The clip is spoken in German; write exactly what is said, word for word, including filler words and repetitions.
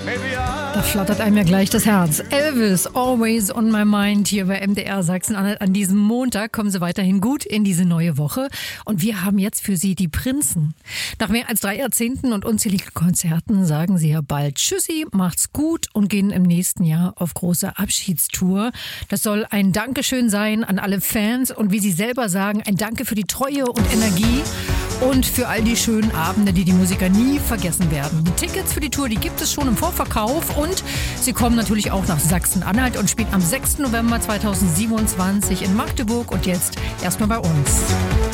Da flattert einem ja gleich das Herz. Elvis, Always on My Mind hier bei M D R Sachsen-Anhalt. An diesem Montag kommen Sie weiterhin gut in diese neue Woche. Und wir haben jetzt für Sie die Prinzen. Nach mehr als drei Jahrzehnten und unzähligen Konzerten sagen sie ja bald Tschüssi, macht's gut und gehen im nächsten Jahr auf große Abschiedstour. Das soll ein Dankeschön sein an alle Fans und wie sie selber sagen, ein Danke für die Treue und Energie. Und für all die schönen Abende, die die Musiker nie vergessen werden. Die Tickets für die Tour, die gibt es schon im Vorverkauf. Und sie kommen natürlich auch nach Sachsen-Anhalt und spielen am sechsten November zweitausendsiebenundzwanzig in Magdeburg. Und jetzt erstmal bei uns.